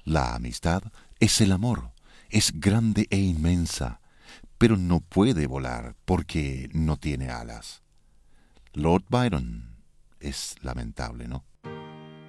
La amistad es el amor, es grande e inmensa, pero no puede volar porque no tiene alas. Lord Byron es lamentable, ¿no?